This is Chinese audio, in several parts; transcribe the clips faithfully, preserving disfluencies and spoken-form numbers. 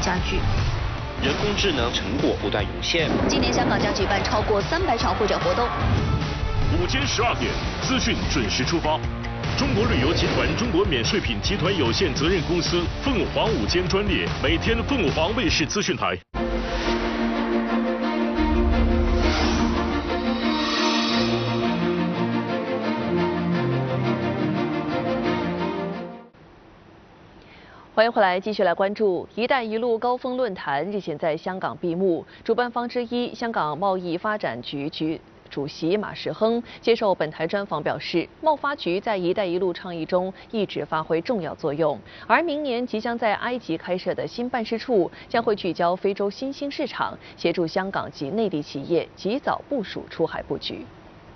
加剧。 人工智能成果不断涌现。 今年香港将举办超过三百场会展活动。 午间十二点，资讯准时出发。中国旅游集团中国免税品集团有限责任公司凤凰午间专列，每天凤凰卫视资讯台。 欢迎回来，继续来关注“一带一路”高峰论坛日前在香港闭幕。主办方之一香港贸易发展局局主席马时亨接受本台专访表示，贸发局在“一带一路”倡议中一直发挥重要作用，而明年即将在埃及开设的新办事处将会聚焦非洲新兴市场，协助香港及内地企业及早部署出海布局。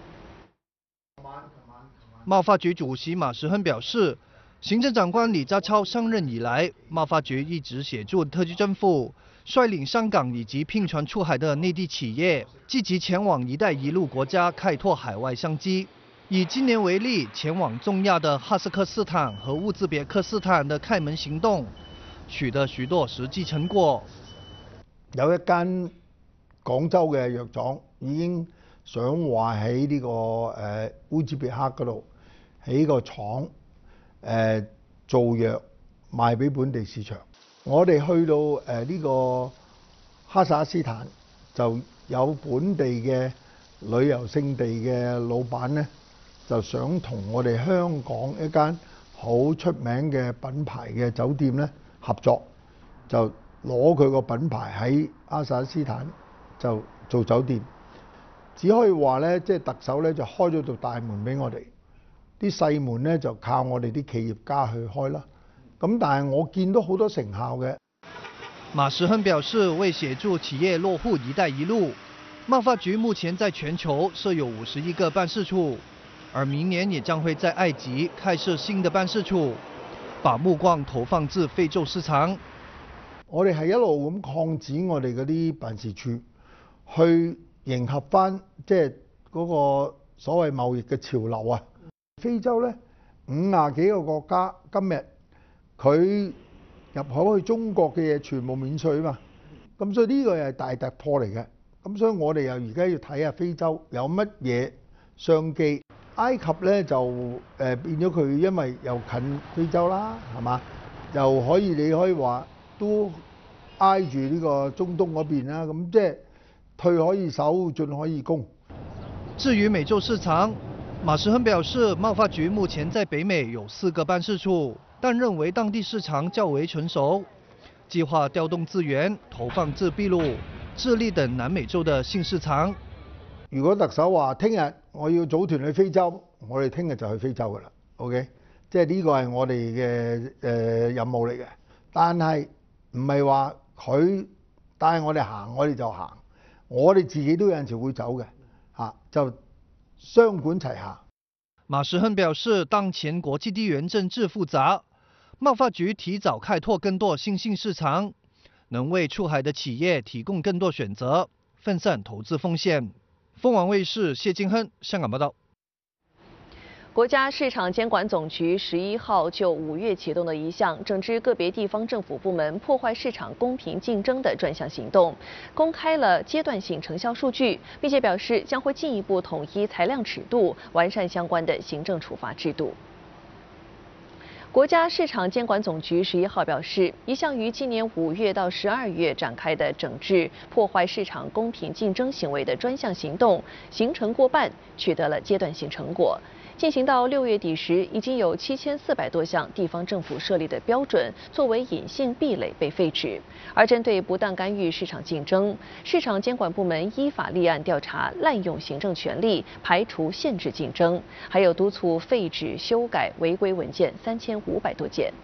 贸发局主席马时亨表示。 行政长官李家超上任以来，贸发局一直协助特区政府率领香港以及拼船出海的内地企业，积极前往“一带一路”国家开拓海外商机。以今年为例，前往中亚的哈萨克斯坦和乌兹别克斯坦的开门行动，取得许多实際成果。 有一間廣州嘅藥廠已經想話喺呢個誒烏茲別克嗰度起個廠。 誒做藥賣俾本地市場，我哋去到誒呢個哈薩克斯坦就有本地嘅旅遊勝地嘅老闆咧，就想同我哋香港一間好出名嘅品牌嘅酒店咧合作，就攞佢個品牌喺哈薩克斯坦就做酒店，只可以話咧，即係特首咧就開咗道大門俾我哋。 啲細門咧就靠我哋啲企業家去開啦，咁但係我見到好多成效嘅。 馬時亨表示，為協助企業落戶“一帶一路”，貿發局目前在全球設有五十一個辦事處，而明年也將會在埃及開設新的辦事處，把目光投放至非洲市場。 我哋係一路咁擴展我哋嗰啲辦事處，去迎合翻即係嗰個所謂貿易嘅潮流啊！ 非洲咧五廿幾個國家，今日佢入口去中國嘅嘢全部免稅啊嘛，咁所以呢個又係大突破嚟嘅。咁所以我哋又而家要睇下非洲有乜嘢商機。埃及咧就誒、呃、變咗佢，因為又近非洲啦，係嘛，又可以你可以話都挨住呢個中東嗰邊啦，咁即係退可以守，進可以攻。 至於美洲市場。 馬時亨表示，貿發局目前在北美有四個辦事處，但認為當地市場較為成熟，計劃調動資源投放至秘魯、智利等南美洲的新市場。 如果特首話聽日我要組團去非洲，我哋聽日就去非洲㗎啦。OK， 即係呢個係我哋嘅誒任務嚟嘅。但係唔係話佢帶我哋行，我哋就行，我哋自己都有陣時會走嘅嚇，就。 雙管齊下。 馬時亨表示，當前國際地緣政治複雜，貿發局提早開拓更多新興市場，能為出海的企業提供更多選擇，分散投資風險。鳳凰衛視謝金亨香港報道。 國家市場監管總局十一號就五月啟動的一項整治個別地方政府部門破壞市場公平競爭的專項行動，公開了階段性成效數據，並且表示將會進一步統一裁量尺度，完善相關的行政處罰制度。國家市場監管總局十一號表示，一項於今年五月到十二月展開的整治破壞市場公平競爭行為的專項行動，行程過半，取得了階段性成果。 進行到六月底時，已經有七千四百多項地方政府設立的標準作為隱性壁壘被廢止。而針對不當干預市場競爭，市場監管部門依法立案調查濫用行政權力，排除限制競爭，還有督促廢止修改違規文件三千五百多件。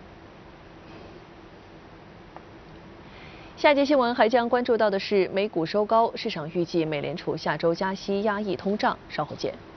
下節新聞還將關注到的是美股收高，市場預計美聯儲下週加息壓抑通脹。稍後見。